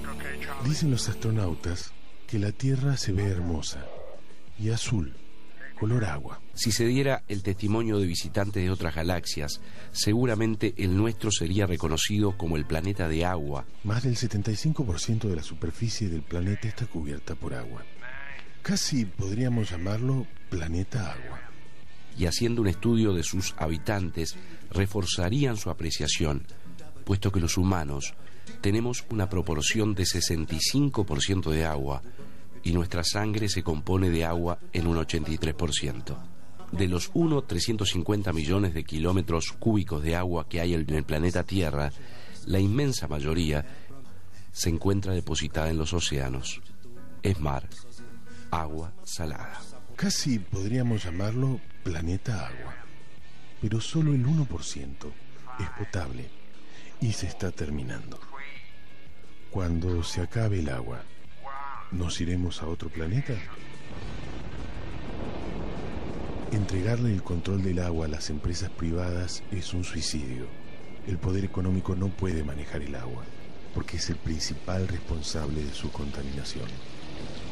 Dicen los astronautas que la Tierra se ve hermosa y azul, color agua. Si se diera el testimonio de visitantes de otras galaxias, seguramente el nuestro sería reconocido como el planeta de agua. Más del 75% de la superficie del planeta está cubierta por agua. Casi podríamos llamarlo planeta agua. Y haciendo un estudio de sus habitantes, reforzarían su apreciación, puesto que los humanos tenemos una proporción de 65% de agua y nuestra sangre se compone de agua en un 83%. De los 350 millones de kilómetros cúbicos de agua que hay en el planeta Tierra, la inmensa mayoría se encuentra depositada en los océanos. Es mar, agua salada. Casi podríamos llamarlo planeta agua, pero solo el 1% es potable y se está terminando. Cuando se acabe el agua, ¿nos iremos a otro planeta? Entregarle el control del agua a las empresas privadas es un suicidio. El poder económico no puede manejar el agua, porque es el principal responsable de su contaminación.